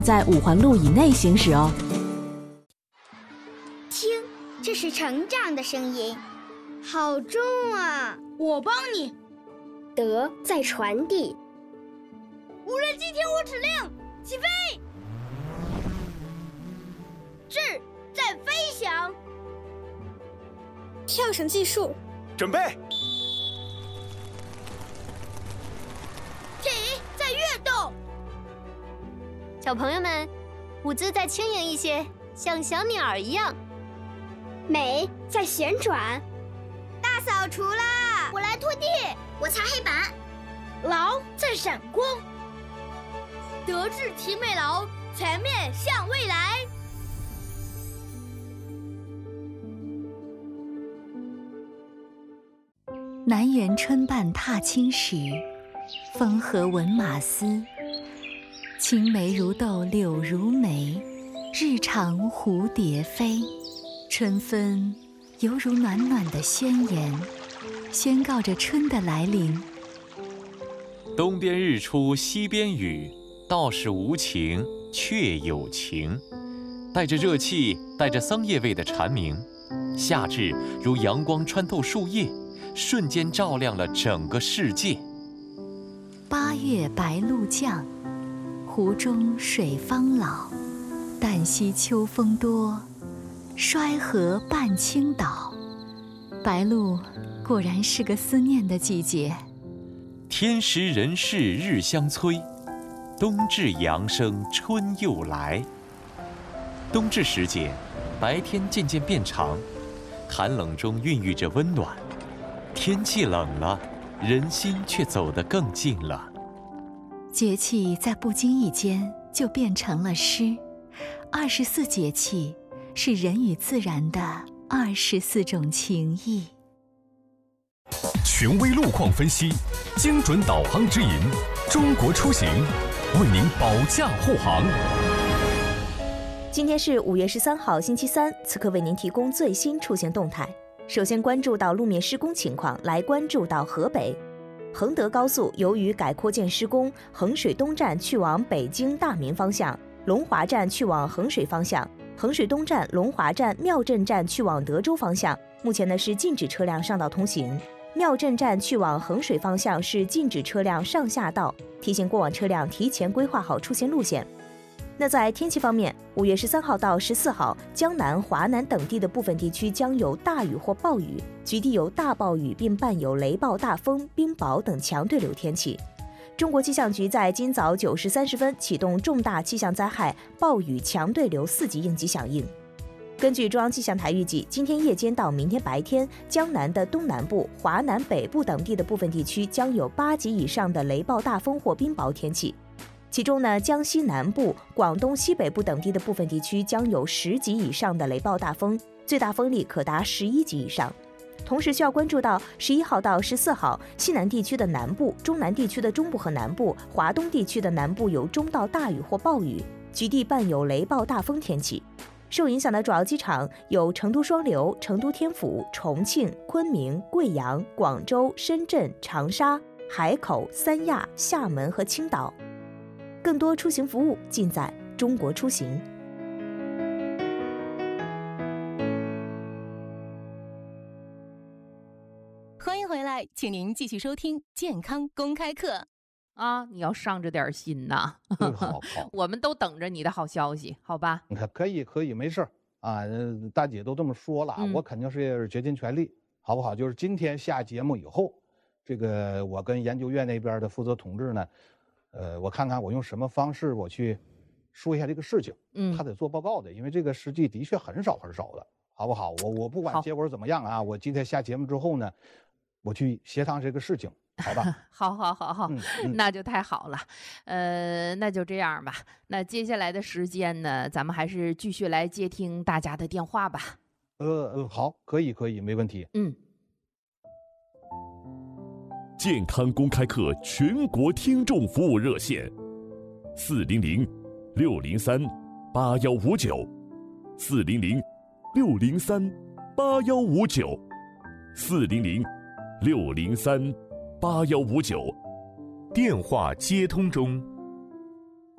在5环路以内行驶哦。 听，这是成长的声音，好重啊！ 我帮你。 德在传递。 无人机听我指令，起飞。智在飞翔。 跳绳技术。 准备。 体在跃动。 小朋友们，舞姿再轻盈一些，像小鸟一样。 美在旋转。 大扫除啦！ 我来拖地， 我擦黑板。 劳在闪光。德智体美劳，全面向未来。 南园春半踏青时，风和闻马嘶。青梅如豆柳如眉，日长蝴蝶飞。春分犹如暖暖的宣言，宣告着春的来临。 东边日出西边雨，道是无晴却有晴。带着热气，带着桑叶味的蝉鸣，夏至如阳光穿透树叶，瞬间照亮了整个世界。 8月白露降，湖中水方老。旦夕秋风多，衰河半倾倒。白露果然是个思念的季节。 天时人事日相催，冬至阳生春又来。冬至时节，白天渐渐变长，寒冷中孕育着温暖。天气冷了，人心却走得更近了。 节气在不经意间就变成了诗。24节气是人与自然的24种情谊。 权威路况分析，精准导航指引，中国出行为您保驾护航。 今天是5月13号星期三，此刻为您提供最新出行动态。首先关注到路面施工情况，来关注到河北衡德高速，由于改扩建施工，衡水东站去往北京大名方向，龙华站去往衡水方向，衡水东站、龙华站、庙镇站去往德州方向，目前是禁止车辆上道通行。庙镇站去往衡水方向是禁止车辆上下道，提醒过往车辆提前规划好出行路线。那在天气方面，5月13号到14号，江南、华南等地的部分地区将有大雨或暴雨，局地有大暴雨并伴有雷暴大风、冰雹等强对流天气。中国气象局在今早9时30分启动重大气象灾害暴雨强对流4级应急响应。根据中央气象台预计，今天夜间到明天白天，江南的东南部、华南北部等地的部分地区将有8级以上的雷暴大风或冰雹天气。其中呢，江西南部、广东西北部等地的部分地区将有10级以上的雷暴大风，最大风力可达11级以上。同时需要关注到11号到14号，西南地区的南部、中南地区的中部和南部、华东地区的南部有中到大雨或暴雨，局地伴有雷暴大风天气。受影响的主要机场有成都双流、成都天府、重庆、昆明、贵阳、广州、深圳、长沙、海口、三亚、厦门和青岛。更多出行服务尽在中国出行。 欢迎回来，请您继续收听健康公开课。 啊，你要上着点心呐！ 好， 我们都等着你的好消息，好吧？ 可以，没事啊。大姐都这么说了，我肯定是竭尽全力，好不好？就是今天下节目以后，这个我跟研究院那边的负责同志呢，我看看我用什么方式我去说一下这个事情。他得做报告的，因为这个实际的确很少的，好不好？我不管结果怎么样啊，我今天下节目之后呢，我去协商这个事情。好吧， 好，那就太好了。那就这样吧。那接下来的时间呢，咱们还是继续来接听大家的电话吧。 好，可以，没问题。 健康公开课全国听众服务热线 400-603-8159，400-603-8159，电话接通中。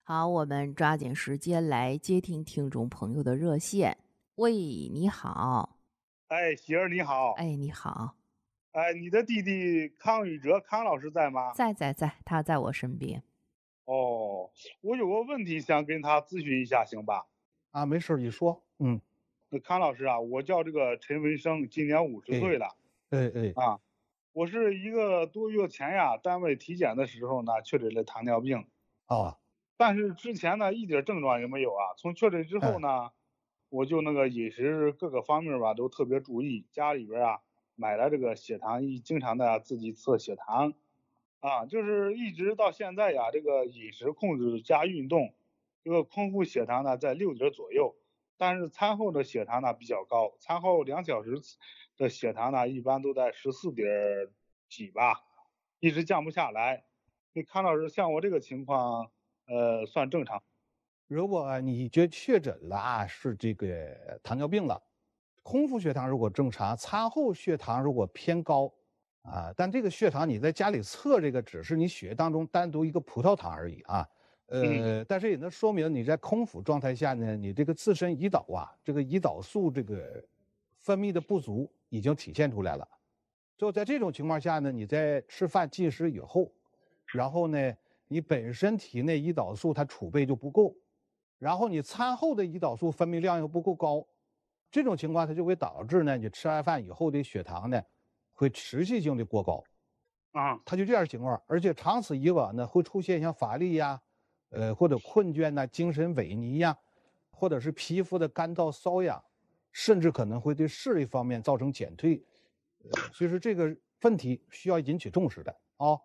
好，我们抓紧时间来接听听众朋友的热线。喂，你好。 哎，喜儿你好。 哎，你好。 哎，你的弟弟康宇哲康老师在吗？ 在，他在我身边。 哦，我有个问题想跟他咨询一下，行吧？ 啊，没事，你说。 那康老师啊，我叫这个陈文生，今年50岁了。啊，我是1个多月前呀，单位体检的时候呢，确诊了糖尿病。但是之前呢，一点症状也没有啊。从确诊之后呢，我就那个饮食各个方面吧都特别注意，家里边啊买了这个血糖仪，经常的自己测血糖。啊，就是一直到现在呀，这个饮食控制加运动，这个空腹血糖呢在6点左右，但是餐后的血糖呢比较高，餐后2小时的血糖呢一般都在14点几吧，一直降不下来。那康老师，像我这个情况，算正常。 如果你确诊了啊，是这个糖尿病了，空腹血糖如果正常，餐后血糖如果偏高。但这个血糖你在家里测，这个只是你血液当中单独一个葡萄糖而已啊。但是也能说明你在空腹状态下呢，你这个自身胰岛啊，这个胰岛素这个分泌的不足已经体现出来了。就在这种情况下呢，你在吃饭进食以后，然后呢，你本身体内胰岛素它储备就不够，然后你餐后的胰岛素分泌量又不够高，这种情况它就会导致呢，你吃完饭以后的血糖呢会持续性的过高，它就这样情况，而且长此以往呢，会出现像乏力呀，或者困倦呐、精神萎靡呀，或者是皮肤的干燥瘙痒，甚至可能会对视力方面造成减退，所以说这个问题需要引起重视的啊。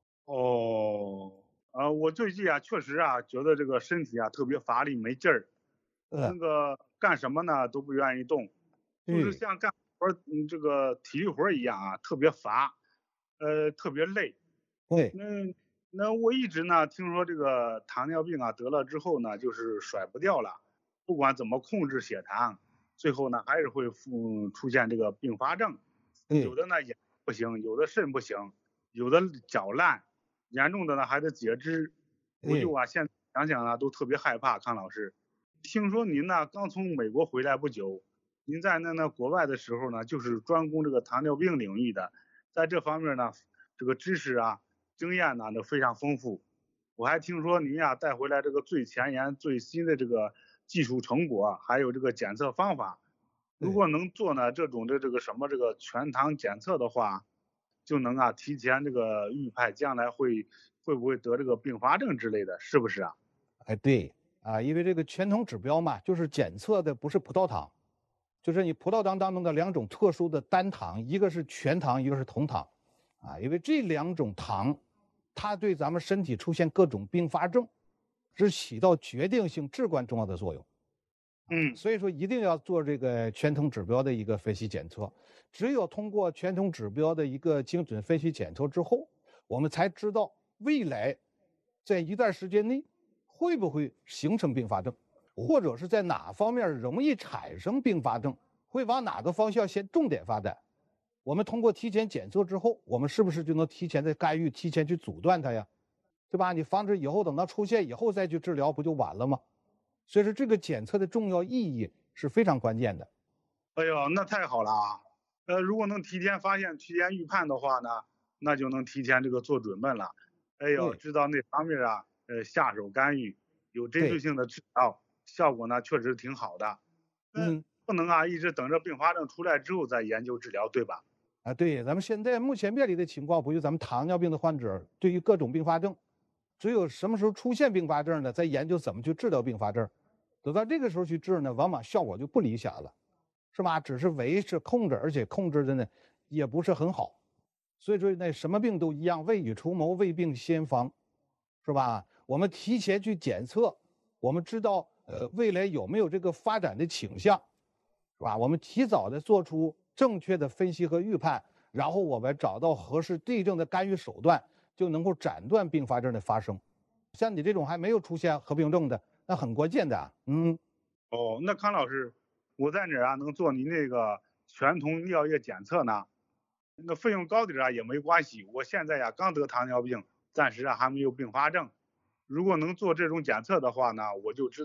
我最近啊，确实啊，觉得这个身体啊特别乏力没劲儿，那个干什么呢都不愿意动，就是像干活这个体力活一样啊，特别乏，特别累。那我一直呢听说这个糖尿病啊得了之后呢，就是甩不掉了，不管怎么控制血糖，最后呢还是会出现这个并发症，有的呢眼不行，有的肾不行，有的脚烂，严重的呢还得截肢。我就现在想想啊都特别害怕。康老师，听说您呢刚从美国回来不久，您在那国外的时候呢，就是专攻这个糖尿病领域的，在这方面呢，这个知识啊、经验呢都非常丰富。我还听说您呀带回来这个最前沿、最新的这个技术成果，还有这个检测方法。如果能做呢这种的这个什么这个全糖检测的话，就能啊提前这个预判将来会不会得这个并发症之类的，是不是啊？ 对啊，因为这个全酮指标嘛，就是检测的不是葡萄糖。就是你葡萄糖当中的2种特殊的单糖，一个是全糖，一个是酮糖，因为这2种糖，它对咱们身体出现各种并发症，是起到决定性、至关重要的作用。所以说一定要做这个全酮指标的一个分析检测。只有通过全酮指标的一个精准分析检测之后，我们才知道未来在一段时间内会不会形成并发症。或者是在哪方面容易产生并发症，会往哪个方向先重点发展。我们通过提前检测之后，我们是不是就能提前的干预，提前去阻断它呀？对吧？你防止以后等到出现以后再去治疗，不就晚了吗？所以说这个检测的重要意义是非常关键的。 哎呦，那太好了啊！如果能提前发现、提前预判的话呢，那就能提前这个做准备了。哎呦，知道那方面啊，下手干预，有针对性的治疗。效果呢确实挺好的，不能啊一直等着并发症出来之后再研究治疗，对吧？ 对，咱们现在目前面临的情况，不就咱们糖尿病的患者对于各种并发症，只有什么时候出现并发症呢，再研究怎么去治疗并发症，等到这个时候去治呢，往往效果就不理想了，是吧？只是维持控制，而且控制的呢也不是很好。所以说那什么病都一样，未雨绸缪，未病先防，是吧？我们提前去检测，我们知道未来有没有这个发展的倾向，是吧？我们提早的做出正确的分析和预判，然后我们找到合适对症的干预手段，就能够斩断并发症的发生。像你这种还没有出现合并症的，那很关键的。 那康老师，我在哪儿啊能做您那个全酮尿液检测呢？那费用高点啊也没关系，我现在呀刚得糖尿病，暂时啊还没有并发症。 如果能做这种检测的话呢，我就知道。